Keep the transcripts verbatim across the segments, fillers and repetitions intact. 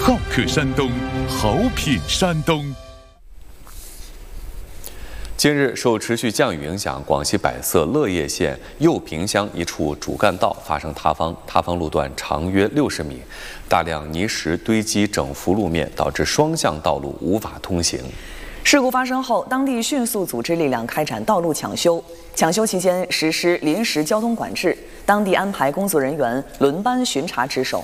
好客山东，好品山东。 近日，受持续降雨影响，广西百色乐业县右坪乡一处主干道发生塌方，塌方路段长约六十米，大量泥石堆积整幅路面，导致双向道路无法通行。 事故发生后，当地迅速组织力量开展道路抢修。抢修期间实施临时交通管制，当地安排工作人员轮班巡查值守。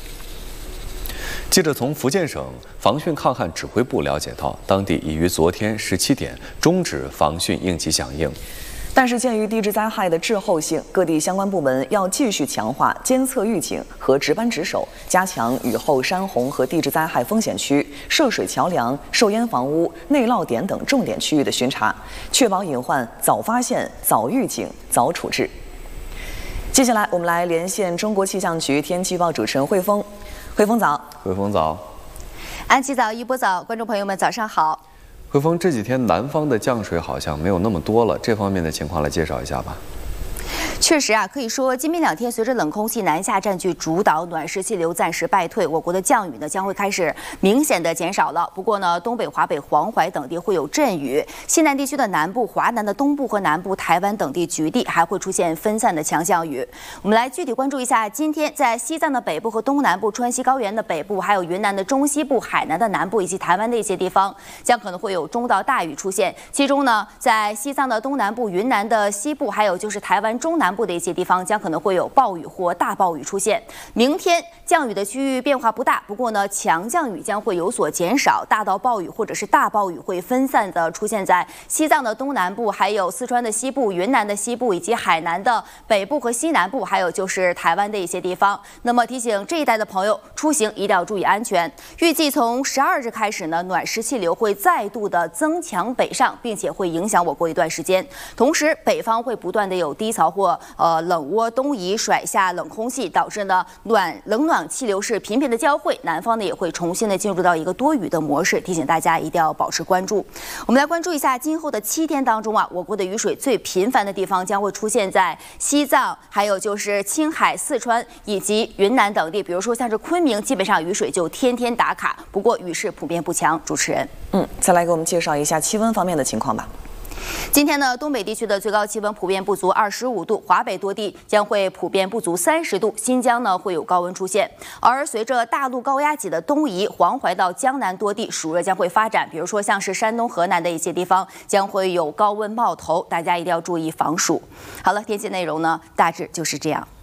记者从福建省防汛抗旱指挥部了解到，当地已于昨天十七点终止防汛应急响应。 但是，鉴于地质灾害的滞后性，各地相关部门要继续强化监测预警和值班值守，加强雨后山洪和地质灾害风险区、涉水桥梁、受淹房屋、内涝点等重点区域的巡查，确保隐患早发现、早预警、早处置。接下来，我们来连线中国气象局天气预报主持人汇丰。汇丰早， 汇丰早， 安琪早，一波早，观众朋友们早上好。 汇丰，这几天南方的降水好像没有那么多了，这方面的情况来介绍一下吧。 确实啊，可以说今明两天随着冷空气南下占据主导，暖湿气流暂时败退，我国的降雨呢将会开始明显的减少了。不过呢，东北、华北、黄淮等地会有阵雨，西南地区的南部、华南的东部和南部、台湾等地局地还会出现分散的强降雨。我们来具体关注一下，今天在西藏的北部和东南部、川西高原的北部，还有云南的中西部、海南的南部以及台湾的一些地方，将可能会有中到大雨出现。其中呢，在西藏的东南部、云南的西部，还有就是台湾中南部的一些地方将可能会有暴雨或大暴雨出现。明天降雨的区域变化不大，不过呢，强降雨将会有所减少，大到暴雨或者是大暴雨会分散的出现在西藏的东南部，还有四川的西部、云南的西部以及海南的北部和西南部，还有就是台湾的一些地方。那么提醒这一带的朋友出行一定要注意安全。预计从十二日开始呢，暖湿气流会再度的增强北上，并且会影响我国一段时间。同时，北方会不断的有低槽或呃冷涡东移甩下冷空气，导致呢暖冷暖气流是频频的交汇，南方呢也会重新的进入到一个多雨的模式，提醒大家一定要保持关注。我们来关注一下今后的七天当中啊，我国的雨水最频繁的地方将会出现在西藏，还有就是青海、四川以及云南等地，比如说像是昆明，基本上雨水就天天打卡，不过雨势普遍不强。主持人， 嗯，再来给我们介绍一下气温方面的情况吧。 今天呢，东北地区的最高气温普遍不足二十五度，华北多地将会普遍不足三十度，新疆呢会有高温出现。而随着大陆高压脊的东移，黄淮到江南多地暑热将会发展，比如说像是山东、河南的一些地方将会有高温冒头，大家一定要注意防暑。好了，天气内容呢大致就是这样。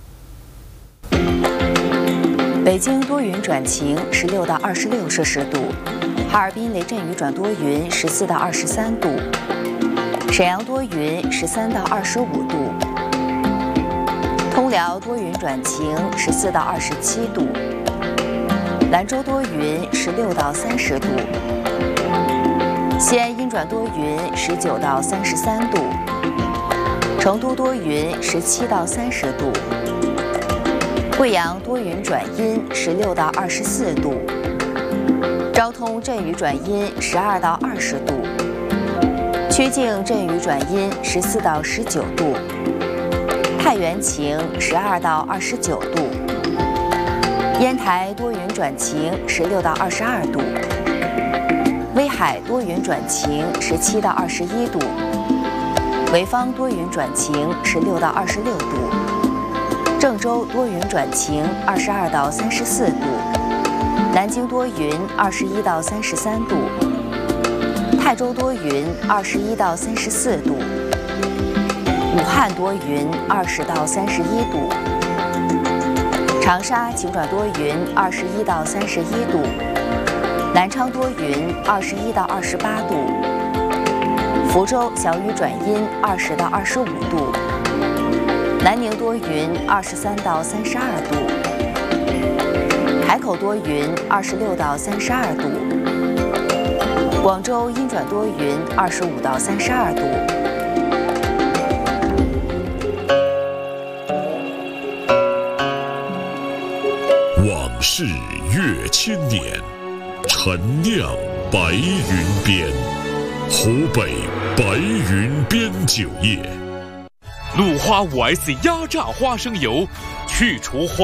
北京多云转晴，十六到二十六摄氏度；哈尔滨雷阵雨转多云，十四到二十三度；沈阳多云，十三到二十五度；通辽多云转晴，十四到二十七度；兰州多云，十六到三十度；西安阴转多云，十九到三十三度；成都多云，十七到三十度；贵阳多云转阴，十六到二十四度；昭通阵雨转阴，十二到二十度；曲靖阵雨转阴，十四到十九度；太原晴，十二到二十九度；烟台多云转晴，十六到二十二度；威海多云转晴，十七到二十一度；潍坊多云转晴，十六到二十六度；郑州多云转晴，二十二到三十四度；南京多云，二十一到三十三度；泰州多云，二十一到三十四度；武汉多云，二十到三十一度；长沙晴转多云，二十一到三十一度；南昌多云，二十一到二十八度；福州小雨转阴，二十到二十五度；南宁多云，二十三到三十二度；海口多云，二十六到三十二度；广州阴转多云，二十五到三十二度。 往事越千年，陈酿白云边，湖北白云边酒业。鲁花五 S 压榨花生油，去除花